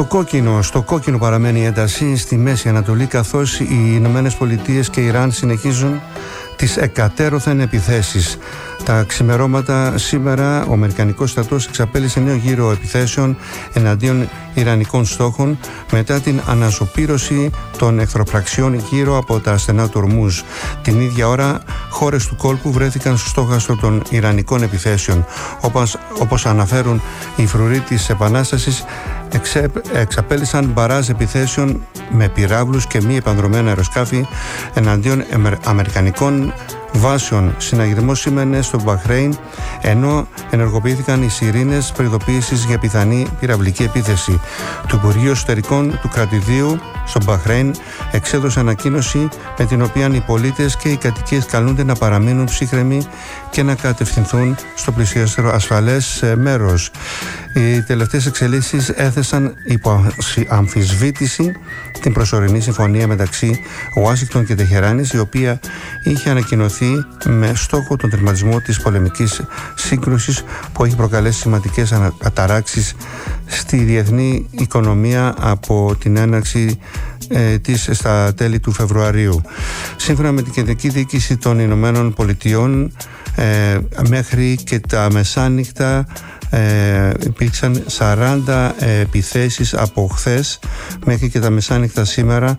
Στο κόκκινο παραμένει η ένταση στη Μέση Ανατολή, καθώς οι Ηνωμένες Πολιτείες και η Ιράν συνεχίζουν τις εκατέρωθεν επιθέσεις. Τα ξημερώματα σήμερα ο Αμερικανικός στρατός εξαπέλυσε νέο γύρο επιθέσεων εναντίον Ιρανικών στόχων μετά την αναζωπήρωση των εχθροπραξιών γύρω από τα στενά του Ορμούζ. Την ίδια ώρα χώρες του κόλπου βρέθηκαν στο στόχαστρο των Ιρανικών επιθέσεων. Όπως αναφέρουν οι φρουροί της Επανάστασης, εξαπέλυσαν μπαράζ επιθέσεων με πυράβλους και μη επανδρομένα αεροσκάφη εναντίον Αμερικανικών βάσεων. Συναγερμός σήμαινε στο Μπαχρέιν, ενώ ενεργοποιήθηκαν οι σιρήνες προειδοποίησης για πιθανή πυραυλική επίθεση. Το Υπουργείο Εσωτερικών του κρατηδίου στο Μπαχρέιν εξέδωσε ανακοίνωση με την οποία οι πολίτες και οι κατοικίες καλούνται να παραμείνουν ψύχρεμοι και να κατευθυνθούν στο πλησιέστερο ασφαλές μέρος. Οι τελευταίες εξελίξεις έθεσαν υπό αμφισβήτηση την προσωρινή συμφωνία μεταξύ Ουάσιγκτον και Τεχεράνης, η οποία είχε ανακοινωθεί με στόχο τον τερματισμό της πολεμικής σύγκρουσης που έχει προκαλέσει σημαντικές αταράξεις στη διεθνή οικονομία από την έναρξη της στα τέλη του Φεβρουαρίου. Σύμφωνα με την Κεντρική Διοίκηση των Ηνωμένων Πολιτειών, μέχρι και τα μεσάνυχτα υπήρξαν 40 επιθέσεις από χθες μέχρι και τα μεσάνυχτα σήμερα,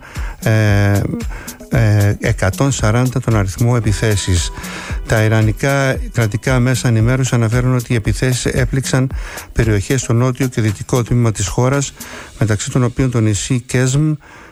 140 τον αριθμό επιθέσεις. Τα ιρανικά κρατικά μέσα ενημέρωση αναφέρουν ότι οι επιθέσεις έπληξαν περιοχές στο νότιο και δυτικό τμήμα της χώρας, μεταξύ των οποίων το νησί Κέσμ,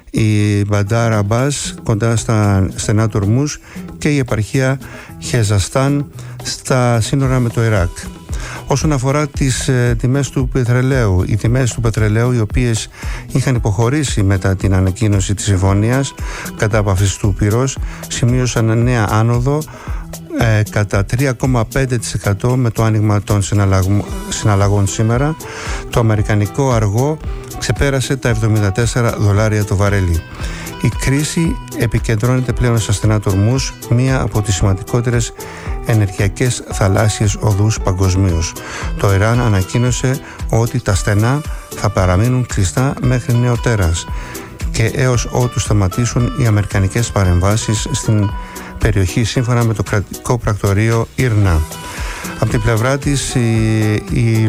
η Μπαντάρ Αμπάς κοντά στα στενά του Ορμούζ και η επαρχία Χεζαστάν στα σύνορα με το Ιράκ. Όσον αφορά τις τιμές του πετρελαίου, οι τιμές του πετρελαίου, οι οποίες είχαν υποχωρήσει μετά την ανακοίνωση της συμφωνίας κατά απαύσης του πυρός, σημείωσαν νέα άνοδο κατά 3,5% με το άνοιγμα των συναλλαγών σήμερα. Το αμερικανικό αργό ξεπέρασε τα $74 το βαρέλι. Η κρίση επικεντρώνεται πλέον στα στενά του Ορμούζ, μία από τις σημαντικότερες ενεργειακές θαλάσσιες οδούς παγκοσμίως. Το Ιράν ανακοίνωσε ότι τα στενά θα παραμείνουν κλειστά μέχρι νεοτέρας και έως ότου σταματήσουν οι αμερικανικές παρεμβάσεις στην περιοχή, σύμφωνα με το κρατικό πρακτορείο Ήρνα. Από την πλευρά τους, οι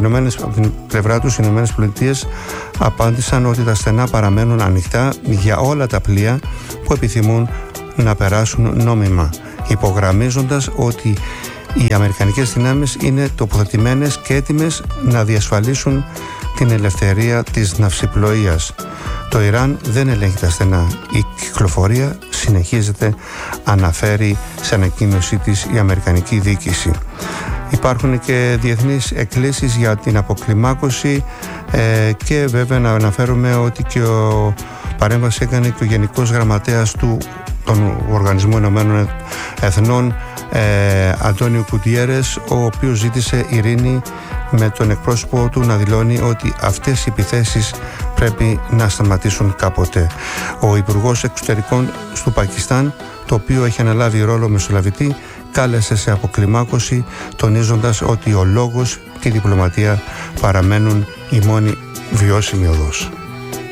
Ηνωμένες Πολιτείες απάντησαν ότι τα στενά παραμένουν ανοιχτά για όλα τα πλοία που επιθυμούν να περάσουν νόμιμα, υπογραμμίζοντας ότι οι αμερικανικές δυνάμεις είναι τοποθετημένες και έτοιμες να διασφαλίσουν την ελευθερία της ναυσιπλοείας. Το Ιράν δεν ελέγχει τα στενά. Η κυκλοφορία συνεχίζεται, αναφέρει σε ανακοίνωσή της η αμερικανική διοίκηση. Υπάρχουν και διεθνείς εκκλήσεις για την αποκλιμάκωση και βέβαια να αναφέρουμε ότι και ο παρέμβαση έκανε και ο Γενικός Γραμματέας των Οργανισμού Ηνωμένων Εθνών, Αντώνιο Κουτιέρες, ο οποίος ζήτησε ειρήνη, με τον εκπρόσωπο του να δηλώνει ότι αυτές οι επιθέσεις πρέπει να σταματήσουν κάποτε. Ο Υπουργός Εξωτερικών του Πακιστάν, το οποίο έχει αναλάβει ρόλο μεσολαβητή, κάλεσε σε αποκλιμάκωση, τονίζοντας ότι ο λόγος και η διπλωματία παραμένουν η μόνη βιώσιμη οδός.